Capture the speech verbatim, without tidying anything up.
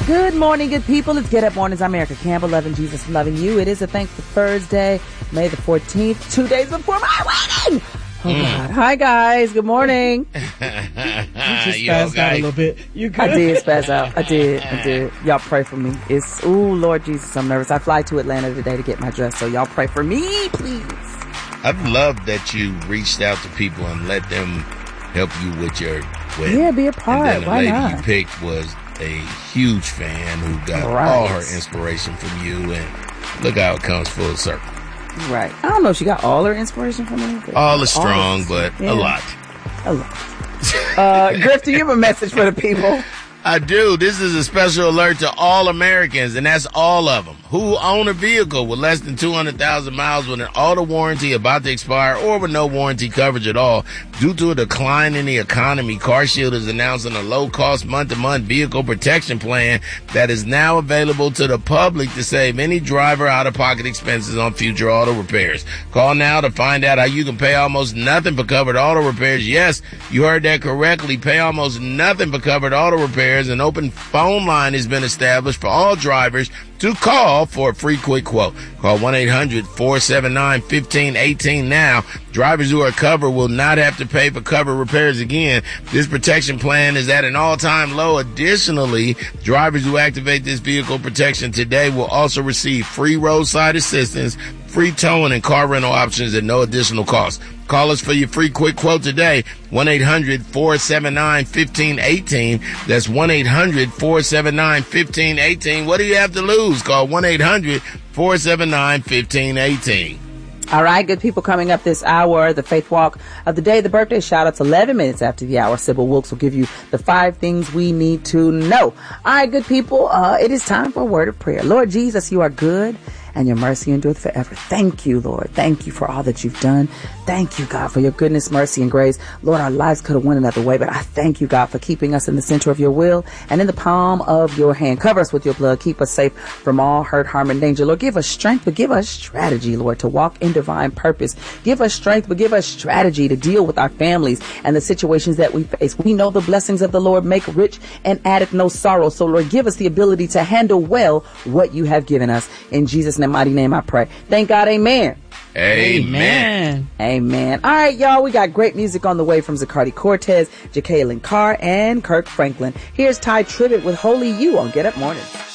Good morning, good people. It's Get Up Mornings. I'm Erica Campbell, loving Jesus, loving you. It is a thankful Thursday, May the fourteenth, two days before my wedding. Oh, mm. God. Hi, guys. Good morning. You just spazzed out a little bit. You good? I did spaz out. I did. I did. Y'all pray for me. It's, ooh, Lord Jesus, I'm nervous. I fly to Atlanta today to get my dress, so y'all pray for me, please. I've loved that you reached out to people and let them help you with your wedding. Yeah, be a part. And then the Why lady not? you picked was a huge fan who got Right. all her inspiration from you, and look how it comes full circle. Right. I don't know if she got all her inspiration from me. All is strong, but yeah. a lot. A lot. Uh, Griff, do you have a message for the people? I do. This is a special alert to all Americans, and that's all of them, who own a vehicle with less than two hundred thousand miles with an auto warranty about to expire or with no warranty coverage at all. Due to a decline in the economy, CarShield is announcing a low-cost month-to-month vehicle protection plan that is now available to the public to save any driver out-of-pocket expenses on future auto repairs. Call now to find out how you can pay almost nothing for covered auto repairs. Yes, you heard that correctly. Pay almost nothing for covered auto repairs. An open phone line has been established for all drivers to call for a free quick quote. Call one eight hundred four seven nine one five one eight now. Drivers who are covered will not have to pay for covered repairs again. This protection plan is at an all-time low. Additionally, drivers who activate this vehicle protection today will also receive free roadside assistance, free towing, and car rental options at no additional cost. Call us for your free quick quote today, one eight hundred four seven nine one five one eight. That's one eight hundred four seven nine one five one eight. What do you have to lose? Call one eight hundred four seven nine one five one eight. All right, good people, coming up this hour, the Faith Walk of the day, the birthday shout-outs, eleven minutes after the hour. Sybil Wilkes will give you the five things we need to know. All right, good people, uh, it is time for a word of prayer. Lord Jesus, you are good, and your mercy endureth forever. Thank you, Lord. Thank you for all that you've done. Thank you, God, for your goodness, mercy, and grace. Lord, our lives could have went another way, but I thank you, God, for keeping us in the center of your will and in the palm of your hand. Cover us with your blood. Keep us safe from all hurt, harm, and danger. Lord, give us strength, but give us strategy, Lord, to walk in divine purpose. Give us strength, but give us strategy to deal with our families and the situations that we face. We know the blessings of the Lord make rich and addeth no sorrow. So, Lord, give us the ability to handle well what you have given us. In Jesus' name, mighty name, I pray. Thank God. Amen. Amen. Amen. All right, y'all. We got great music on the way from Zacardi Cortez, Jacqueline Carr, and Kirk Franklin. Here's Ty Tribbett with Holy You on Get Up Mornings.